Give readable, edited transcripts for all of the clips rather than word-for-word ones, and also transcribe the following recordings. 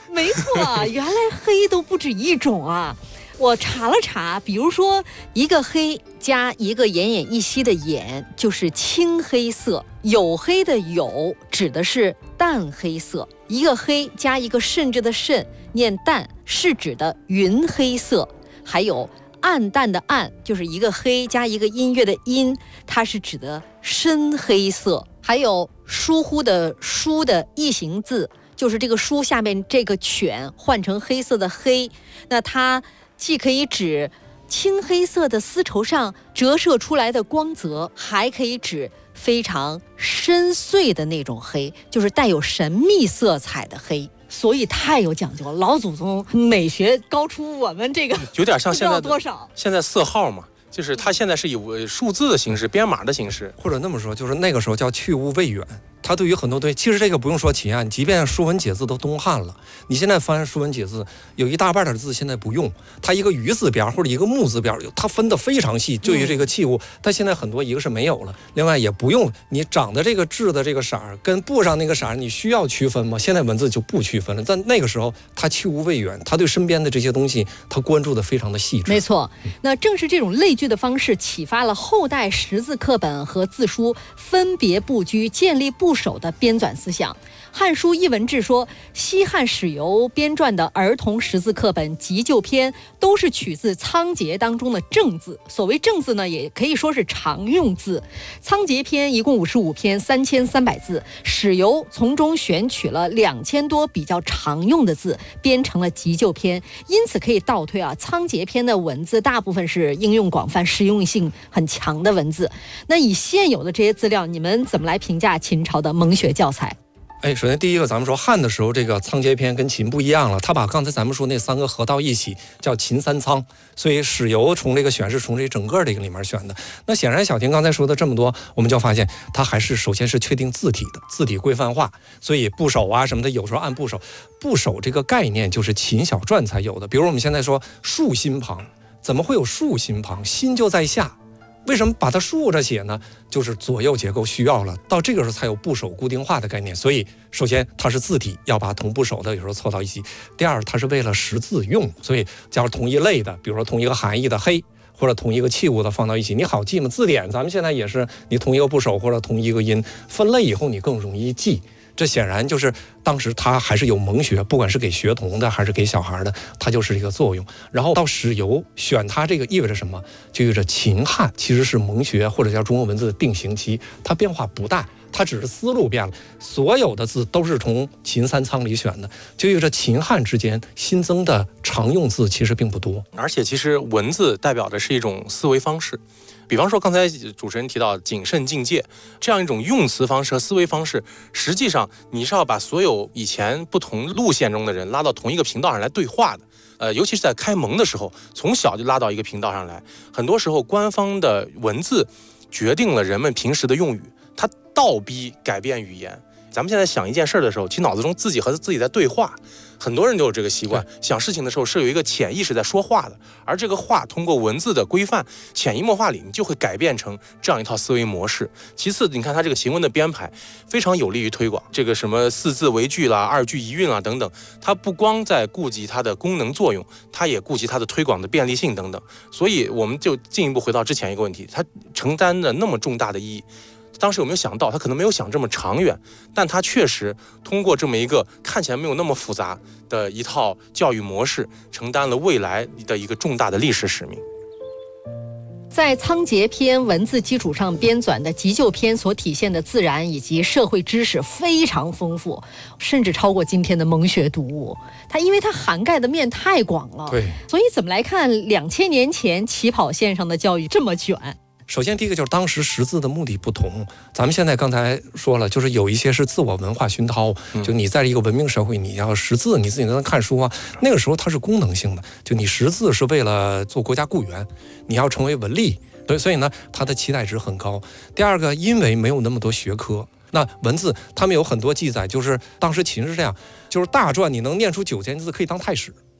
没错啊，原来黑都不止一种啊。我查了查，比如说一个黑加一个奄奄一息的奄，就是青黑色；黝黑的黝指的是淡黑色；一个黑加一个甚至的甚，念淡，是指的云黑色；还有暗淡的暗，就是一个黑加一个音乐的音，它是指的深黑色；还有疏忽的疏的异形字，就是这个疏下面这个犬换成黑色的黑，那它既可以指青黑色的丝绸上折射出来的光泽，还可以指非常深邃的那种黑，就是带有神秘色彩的黑。所以太有讲究了，老祖宗美学高出我们这个有点像现在多少。 现在色号嘛，就是它现在是以数字的形式、编码的形式， 或者那么说，就是那个时候叫去物未远。它对于很多东西，其实这个不用说起案，即便《说文解字》都东汉了，你现在翻《说文解字》，有一大半的字现在不用，它一个鱼字边或者一个木字边，它分得非常细。对于这个器物，它现在很多一个是没有了，另外也不用你长的这个痣的这个色儿跟布上那个色儿，你需要区分吗？现在文字就不区分了。但那个时候，它去物未远，它对身边的这些东西，它关注的非常的细致。 没错，那正是这种类聚的方式，启发了后代识字课本和字书分别布局、建立部首的编纂思想。《汉书艺文志》说，西汉史游编撰的儿童识字课本急救篇都是取自仓颉当中的正字。所谓正字呢，也可以说是常用字。仓颉篇一共55篇，3300字，史游从中选取了2000多比较常用的字，编成了急救篇。因此可以倒推啊，仓颉篇的文字大部分是应用广泛、实用性很强的文字。那以现有的这些资料，你们怎么来评价秦朝的蒙学教材？ 首先第一个，咱们说汉的时候，这个仓颉篇跟秦不一样了，他把刚才咱们说那3个合到一起，叫秦三仓，所以史游从这个选是从这整个这个里面选的。那显然小婷刚才说的这么多，我们就发现它还是首先是确定字体的，字体规范化，所以部首啊什么的，有时候按部首。部首这个概念就是秦小篆才有的，比如我们现在说竖心旁，怎么会有竖心旁？心就在下。为什么把它竖着写呢？就是左右结构需要了，到这个时候才有部首固定化的概念。所以首先它是字体，要把同部首的有时候凑到一起。第二，它是为了识字用，所以假如同一类的，比如说同一个含义的黑，或者同一个器物的放到一起，你好记吗？字典咱们现在也是，你同一个部首或者同一个音分类以后，你更容易记。这显然就是当时他还是有蒙学，不管是给学童的还是给小孩的，它就是这个作用。然后到史游选它这个意味着什么？就意味着秦汉其实是蒙学或者叫中国文字的定型期，它变化不大，它只是思路变了，所有的字都是从秦三仓里选的，就意味着秦汉之间新增的常用字其实并不多。 而且其实文字代表的是一种思维方式。比方说刚才主持人提到谨慎境界这样一种用词方式和思维方式，实际上你是要把所有以前不同路线中的人拉到同一个频道上来对话的。尤其是在开蒙的时候，从小就拉到一个频道上来。很多时候官方的文字决定了人们平时的用语，它倒逼改变语言。咱们现在想一件事的时候，其实脑子中自己和自己在对话，很多人都有这个习惯。想事情的时候是有一个潜意识在说话的，而这个话通过文字的规范，潜移默化里你就会改变成这样一套思维模式。其次，你看它这个行文的编排非常有利于推广，这个什么4字为句啦、2句一韵啦等等，它不光在顾及它的功能作用，它也顾及它的推广的便利性等等。所以我们就进一步回到之前一个问题，它承担的那么重大的意义。当时有没有想到，他可能没有想这么长远，但他确实通过这么一个看起来没有那么复杂的一套教育模式，承担了未来的一个重大的历史使命。 在仓颉篇文字基础上编纂的急救篇所体现的自然以及社会知识非常丰富，甚至超过今天的蒙学读物。因为它涵盖的面太广了， 对， 所以怎么来看2000年前起跑线上的教育这么卷？ 首先第一个就是当时识字的目的不同，咱们现在刚才说了，就是有一些是自我文化熏陶，就你在一个文明社会，你要识字，你自己能看书啊。那个时候它是功能性的，就你识字是为了做国家雇员，你要成为文吏，所以呢，它的期待值很高。第二个，因为没有那么多学科，那文字他们有很多记载，就是当时秦是这样，就是大篆你能念出9000字可以当太史。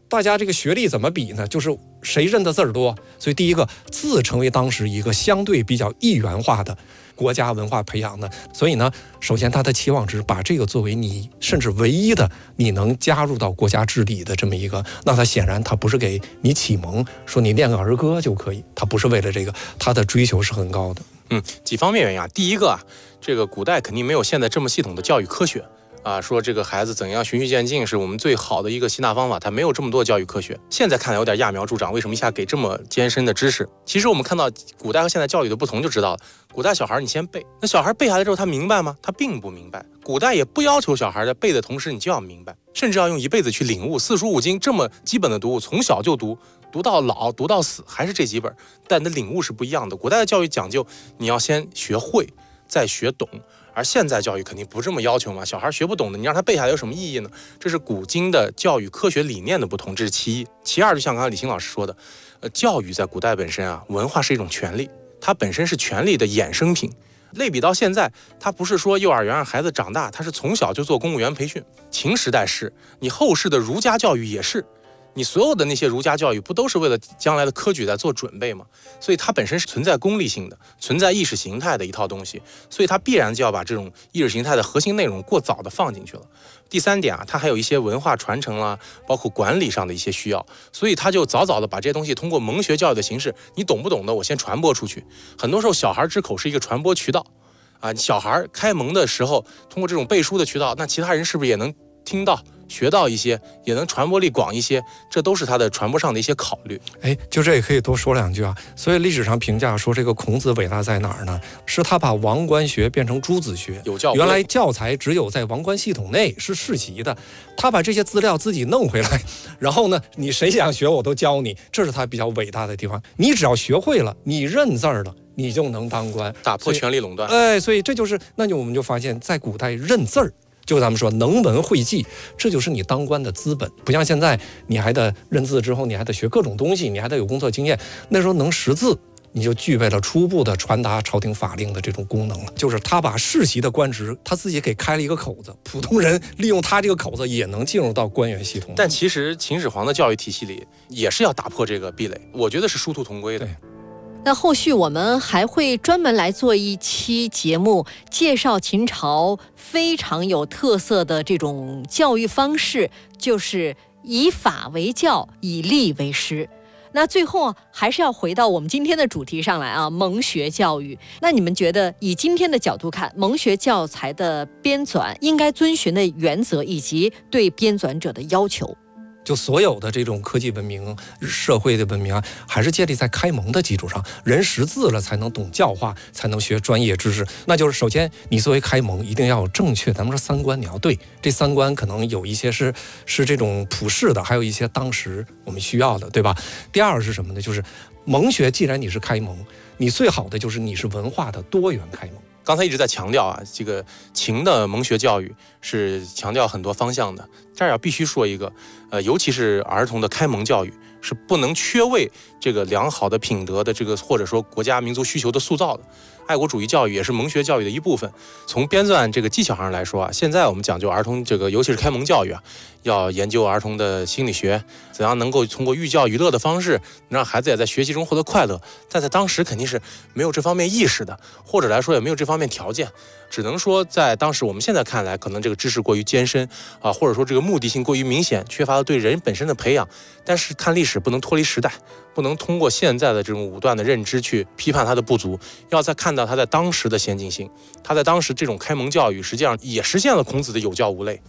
大家这个学历怎么比呢？就是谁认的字儿多。所以第一个字成为当时一个相对比较一元化的国家文化培养的。所以呢，首先他的期望值把这个作为你甚至唯一的你能加入到国家治理的这么一个，那他显然他不是给你启蒙，说你练个儿歌就可以，他不是为了这个，他的追求是很高的。 几方面原因啊。第一个啊，这个古代肯定没有现在这么系统的教育科学。说这个孩子怎样循序渐进是我们最好的一个吸纳方法，它没有这么多教育科学。现在看来有点揠苗助长，为什么一下给这么艰深的知识？其实我们看到古代和现在教育的不同就知道了。古代小孩你先背，那小孩背下来之后他明白吗？他并不明白。古代也不要求小孩在背的同时你就要明白，甚至要用一辈子去领悟四书五经这么基本的读物，从小就读到老，读到死，还是这几本，但你的领悟是不一样的。古代的教育讲究你要先学会，再学懂。而现在教育肯定不这么要求嘛，小孩学不懂的，你让他背下来有什么意义呢？这是古今的教育科学理念的不同，这是其一。其二，就像刚才李欣老师说的，教育在古代本身啊，文化是一种权利，它本身是权利的衍生品。类比到现在，它不是说幼儿园让孩子长大，它是从小就做公务员培训。秦时代是，你后世的儒家教育也是。你所有的那些儒家教育不都是为了将来的科举在做准备吗？所以它本身是存在功利性的，存在意识形态的一套东西，所以它必然就要把这种意识形态的核心内容过早的放进去了。第三点啊，它还有一些文化传承啦，包括管理上的一些需要，所以它就早早的把这些东西通过蒙学教育的形式，你懂不懂的我先传播出去。很多时候小孩之口是一个传播渠道啊，小孩开蒙的时候通过这种背书的渠道，那其他人是不是也能听到学到一些，也能传播力广一些，这都是他的传播上的一些考虑。 就这也可以多说两句啊。所以历史上评价说这个孔子伟大在哪儿呢？是他把王官学变成诸子学， 有教原来教材只有在王官系统内是世袭的，他把这些资料自己弄回来，然后呢，你谁想学我都教你，这是他比较伟大的地方。你只要学会了，你认字儿了，你就能当官， 打破权力垄断。 所以这就是，我们就发现，在古代认字儿。就咱们说能文会记，这就是你当官的资本。不像现在，你还得认字之后，你还得学各种东西，你还得有工作经验。那时候能识字，你就具备了初步的传达朝廷法令的这种功能了。就是他把世袭的官职，他自己给开了一个口子，普通人利用他这个口子也能进入到官员系统。 但其实秦始皇的教育体系里也是要打破这个壁垒，我觉得是殊途同归的。 那后续我们还会专门来做一期节目，介绍秦朝非常有特色的这种教育方式，就是以法为教，以吏为师。那最后还是要回到我们今天的主题上来啊，蒙学教育。那你们觉得以今天的角度看，蒙学教材的编纂应该遵循的原则以及对编纂者的要求？ 就所有的这种科技文明、社会的文明啊，还是建立在开蒙的基础上。人识字了，才能懂教化，才能学专业知识。那就是首先，你作为开蒙，一定要有正确。咱们说三观，你要对。这三观可能有一些是这种普世的，还有一些当时我们需要的，对吧？第二是什么呢？就是蒙学，既然你是开蒙，你最好的就是你是文化的多元开蒙。 刚才一直在强调啊，这个秦的蒙学教育是强调很多方向的。这儿要必须说一个，尤其是儿童的开蒙教育是不能缺位这个良好的品德的这个，或者说国家民族需求的塑造的。爱国主义教育也是蒙学教育的一部分。从编纂这个技巧上来说啊，现在我们讲究儿童这个，尤其是开蒙教育啊，要研究儿童的心理学，怎样能够通过寓教于乐的方式，让孩子也在学习中获得快乐。但在当时肯定是没有这方面意识的，或者来说也没有这方面条件。只能说在当时我们现在看来，可能这个知识过于艰深啊，或者说这个目的性过于明显，缺乏了对人本身的培养。但是看历史不能脱离时代，不能通过现在的这种武断的认知去批判它的不足，要再看到它在当时的先进性。它在当时这种开蒙教育实际上也实现了孔子的有教无类。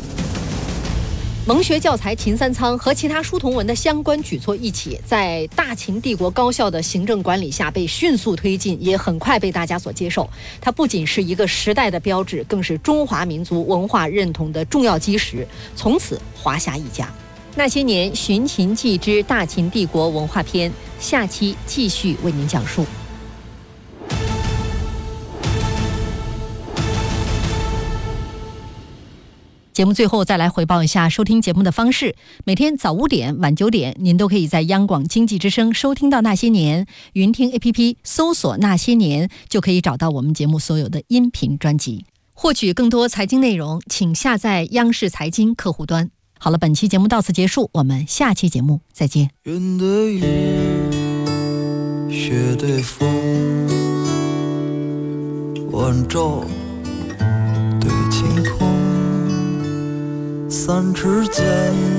蒙学教材秦三仓和其他书同文的相关举措一起，在大秦帝国高效的行政管理下被迅速推进，也很快被大家所接受。它不仅是一个时代的标志，更是中华民族文化认同的重要基石，从此华夏一家。那些年寻秦记之大秦帝国文化篇，下期继续为您讲述。节目最后再来回报一下收听节目的方式。每天早5点、晚9点，您都可以在央广经济之声收听到那些年。云听 APP 搜索那些年，就可以找到我们节目所有的音频专辑。获取更多财经内容，请下载央视财经客户端。 好了，本期节目到此结束，我们下期节目再见。 云对雨，雪对风，晚照对晴空，三尺剑